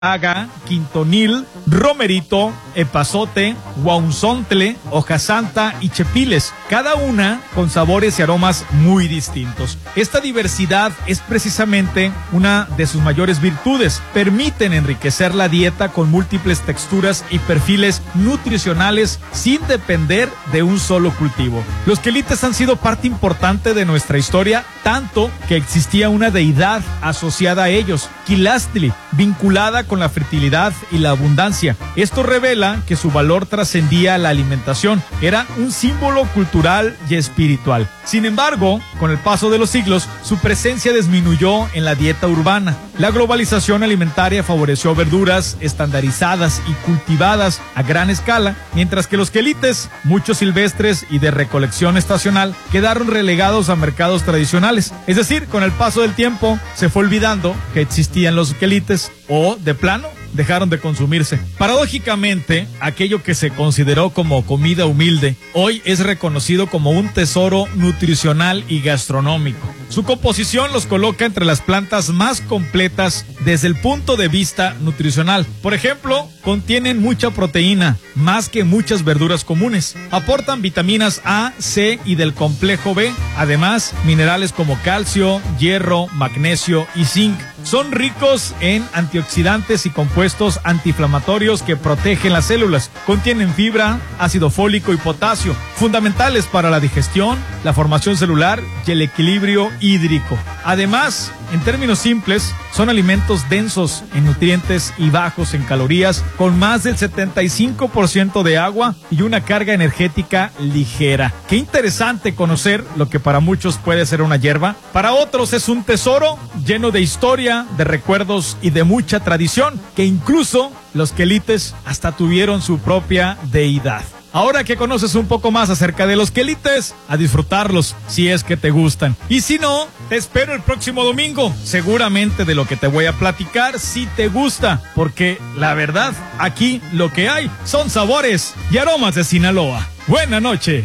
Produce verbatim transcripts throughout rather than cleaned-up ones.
Aga, Quintonil, Romerito, Epazote, Guaunzontle, Hoja Santa y Chepiles, cada una con sabores y aromas muy distintos. Esta diversidad es precisamente una de sus mayores virtudes. Permiten enriquecer la dieta con múltiples texturas y perfiles nutricionales sin depender de un solo cultivo. Los quelites han sido parte importante de nuestra historia, tanto que existía una deidad asociada a ellos, Quilastli, vinculada con la fertilidad y la abundancia. Esto revela que su valor trascendía la alimentación, era un símbolo cultural y espiritual. Sin embargo, con el paso de los siglos, su presencia disminuyó en la dieta urbana. La globalización alimentaria favoreció verduras estandarizadas y cultivadas a gran escala, mientras que los quelites, muchos silvestres y de recolección estacional, quedaron relegados a mercados tradicionales. Es decir, con el paso del tiempo, se fue olvidando que existían los quelites o, de plano, dejaron de consumirse. Paradójicamente, aquello que se consideró como comida humilde, hoy es reconocido como un tesoro nutricional y gastronómico. Su composición los coloca entre las plantas más completas desde el punto de vista nutricional. Por ejemplo, contienen mucha proteína, más que muchas verduras comunes. Aportan vitaminas A, C y del complejo B. Además, minerales como calcio, hierro, magnesio y zinc. Son ricos en antioxidantes y compuestos antiinflamatorios que protegen las células. Contienen fibra, ácido fólico y potasio, fundamentales para la digestión, la formación celular y el equilibrio hídrico. Además, en términos simples, son alimentos densos en nutrientes y bajos en calorías, con más del setenta y cinco por ciento de agua y una carga energética ligera. Qué interesante conocer lo que para muchos puede ser una hierba, para otros es un tesoro lleno de historia, de recuerdos y de mucha tradición, que incluso los quelites hasta tuvieron su propia deidad. Ahora que conoces un poco más acerca de los quelites, a disfrutarlos si es que te gustan. Y si no, te espero el próximo domingo. Seguramente de lo que te voy a platicar sí te gusta, porque la verdad, aquí lo que hay son sabores y aromas de Sinaloa. Buena noche.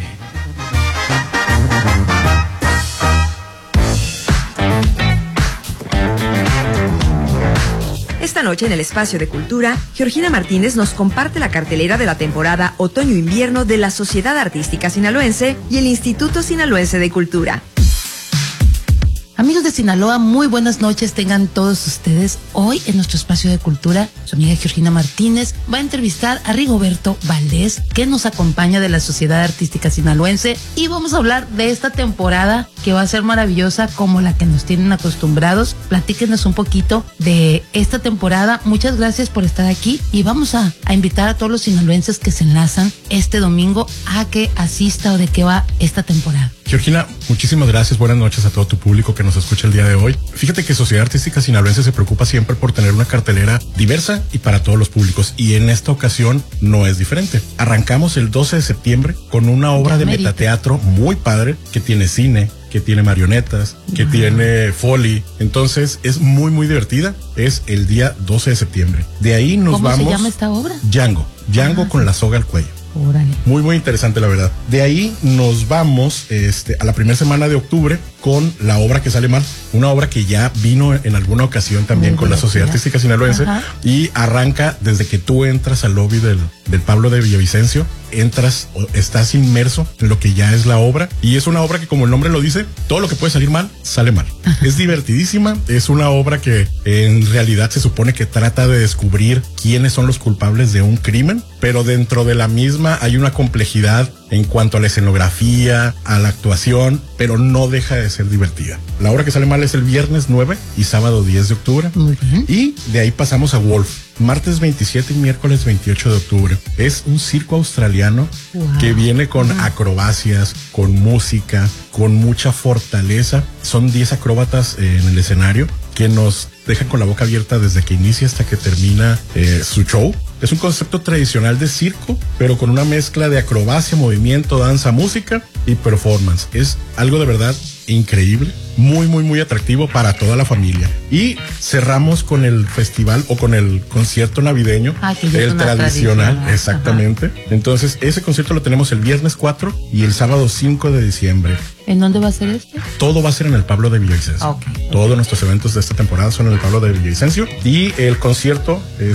Esta noche en el Espacio de Cultura, Georgina Martínez nos comparte la cartelera de la temporada Otoño-Invierno de la Sociedad Artística Sinaloense y el Instituto Sinaloense de Cultura. Amigos de Sinaloa, muy buenas noches tengan todos ustedes. Hoy en nuestro Espacio de Cultura, su amiga Georgina Martínez va a entrevistar a Rigoberto Valdés, que nos acompaña de la Sociedad Artística Sinaloense, y vamos a hablar de esta temporada que va a ser maravillosa como la que nos tienen acostumbrados. Platíquenos un poquito de esta temporada. Muchas gracias por estar aquí y vamos a, a invitar a todos los sinaloenses que se enlazan este domingo a que asista o de qué va esta temporada. Georgina, muchísimas gracias, buenas noches a todo tu público que nos escucha el día de hoy. Fíjate que Sociedad Artística Sinaloense se preocupa siempre por tener una cartelera diversa y para todos los públicos, y en esta ocasión no es diferente. Arrancamos el doce de septiembre con una obra de metateatro muy padre que tiene cine, que tiene marionetas, que uh-huh. tiene foley. Entonces es muy muy divertida. Es el día doce de septiembre. De ahí nos ¿Cómo vamos. ¿Cómo se llama esta obra? Django. Django uh-huh. con la soga al cuello. Órale. Muy muy interesante, la verdad. De ahí nos vamos este, a la primera semana de octubre con La Obra que Sale Mal, una obra que ya vino en alguna ocasión también muy con la Sociedad Artística Sinaloense. Ajá. Y arranca desde que tú entras al lobby del, del Pablo de Villavicencio, entras, estás inmerso en lo que ya es la obra, y es una obra que, como el nombre lo dice, todo lo que puede salir mal, sale mal. Ajá. Es divertidísima, es una obra que en realidad se supone que trata de descubrir quiénes son los culpables de un crimen, pero dentro de la misma hay una complejidad en cuanto a la escenografía, a la actuación, pero no deja de ser divertida. La obra que sale mal es el viernes nueve y sábado diez de octubre. Muy bien. Y de ahí pasamos a Wolf, martes veintisiete y miércoles veintiocho de octubre. Es un circo australiano wow. que viene con wow. acrobacias, con música, con mucha fortaleza. Son diez acróbatas eh, en el escenario que nos dejan con la boca abierta desde que inicia hasta que termina eh, su show. Es un concepto tradicional de circo, pero con una mezcla de acrobacia, movimiento, danza, música y performance. Es algo de verdad increíble, muy, muy, muy atractivo para toda la familia. Y cerramos con el festival o con el concierto navideño, ah, que ya el es una tradicional, tradición. exactamente. Ajá. Entonces, ese concierto lo tenemos el viernes cuatro y el sábado cinco de diciembre. ¿En dónde va a ser este? Todo va a ser en el Pablo de Villavicencio. Okay, okay. Todos nuestros eventos de esta temporada son en el Pablo de Villavicencio y el concierto